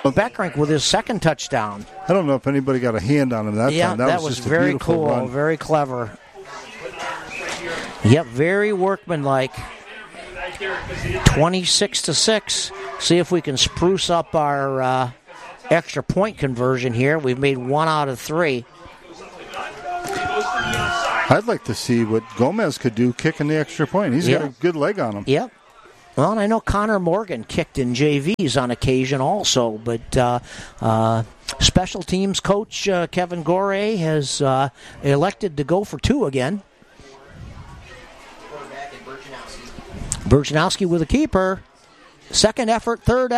Beckrink with his second touchdown. I don't know if anybody got a hand on him that time. That was just very a beautiful cool, run. very clever. Yep, very workmanlike. 26-6. See if we can spruce up our extra point conversion here. We've made 1 out of 3. I'd like to see what Gomez could do kicking the extra point. He's got a good leg on him. Yep. Well, and I know Connor Morgan kicked in JVs on occasion also, but special teams coach Kevin Gore has elected to go for 2 again. Burchanowski with a keeper. Second effort, third